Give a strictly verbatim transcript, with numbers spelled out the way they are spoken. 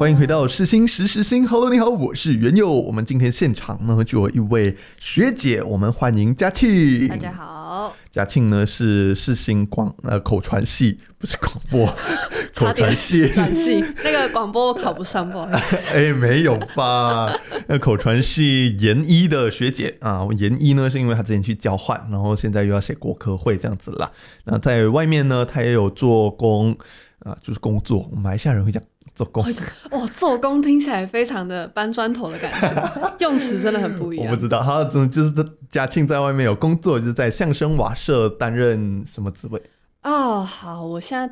欢迎回到世新时时新 Hello 你好，我是袁佑。我们今天现场呢就有一位学姐，我们欢迎嘉庆。 大家好， 嘉庆呢是世新广呃口传系，不是广播口传系转系那个广播我考不上，不好意思。 哎，没有吧？那口传系研一的学姐啊，研一呢是因为她之前去交换，然后现在又要写国科会这样子啦。那在外面呢，她也有做工啊，就是工作。我们马来西亚人会讲做工， 哇，做工听起来非常的搬砖头的感觉，用词真的很不一样。 我不知道，他就是嘉庆在外面有工作，就是在相声瓦舍担任什么职位？ 哦，好，我现在